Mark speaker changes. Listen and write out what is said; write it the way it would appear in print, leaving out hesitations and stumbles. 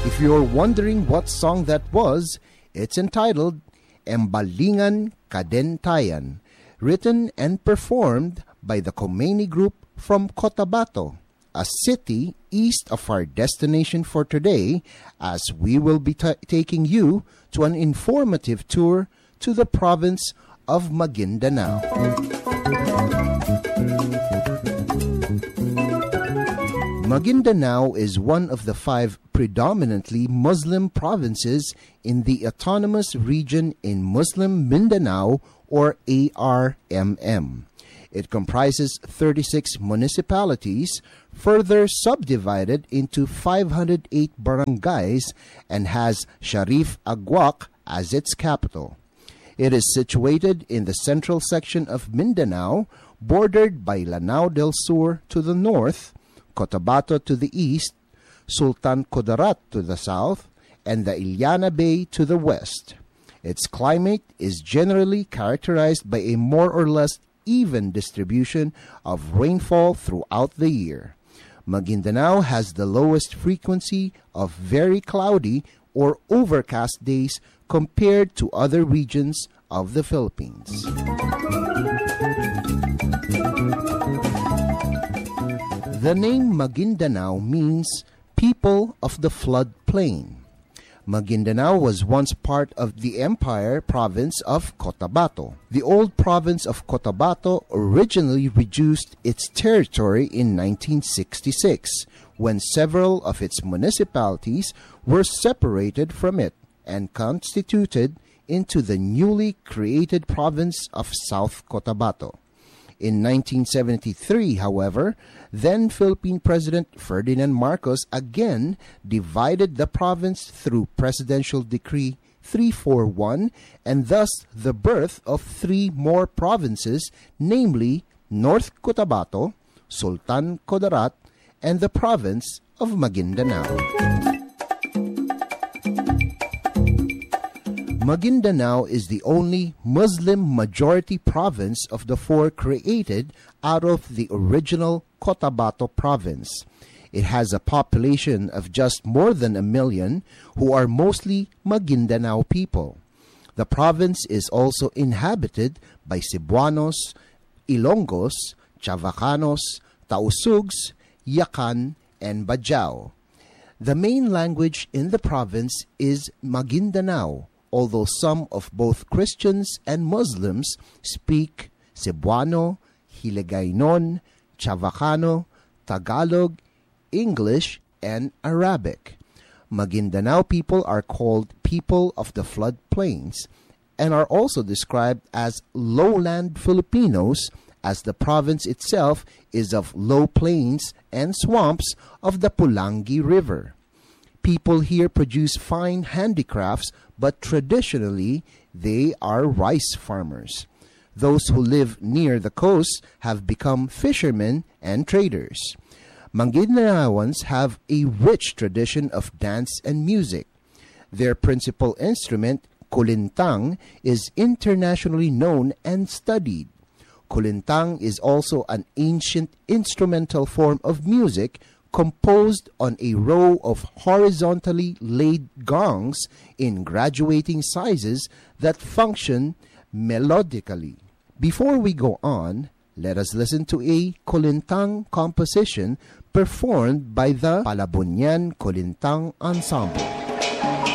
Speaker 1: If you're wondering what song that was, it's entitled Embalingan Kadentayan, written and performed by the Khomeini Group from Cotabato, a city east of our destination for today, as we will be taking you to an informative tour to the province of Maguindanao. Maguindanao is one of the 5 predominantly Muslim provinces in the autonomous region in Muslim Mindanao, or ARMM. It comprises 36 municipalities, further subdivided into 508 barangays, and has Sharif Aguac as its capital. It is situated in the central section of Mindanao, bordered by Lanao del Sur to the north, Cotabato to the east, Sultan Kudarat to the south, and the Iliana Bay to the west. Its climate is generally characterized by a more or less even distribution of rainfall throughout the year. Maguindanao has the lowest frequency of very cloudy or overcast days compared to other regions of the Philippines. The name Maguindanao means people of the floodplain. Maguindanao was once part of the Empire Province of Cotabato. The old province of Cotabato originally reduced its territory in 1966, when several of its municipalities were separated from it and constituted into the newly created province of South Cotabato. In 1973, however, then Philippine President Ferdinand Marcos again divided the province through Presidential Decree 341, and thus the birth of 3 more provinces, namely North Cotabato, Sultan Kudarat, and the province of Maguindanao. Maguindanao is the only Muslim-majority province of the 4 created out of the original Cotabato province. It has a population of just more than 1 million, who are mostly Maguindanao people. The province is also inhabited by Cebuanos, Ilonggos, Chavacanos, Tausugs, Yakan, and Bajau. The main language in the province is Maguindanao, although some of both Christians and Muslims speak Cebuano, Hiligaynon, Chavacano, Tagalog, English, and Arabic. Maguindanao people are called people of the floodplains and are also described as lowland Filipinos, as the province itself is of low plains and swamps of the Pulangi River. People here produce fine handicrafts, but traditionally they are rice farmers. Those who live near the coast have become fishermen and traders. Maguindanaoans have a rich tradition of dance and music. Their principal instrument, kulintang, is internationally known and studied. Kulintang is also an ancient instrumental form of music composed on a row of horizontally laid gongs in graduating sizes that function melodically. Before we go on, let us listen to a kulintang composition performed by the Palabunyan Kulintang Ensemble.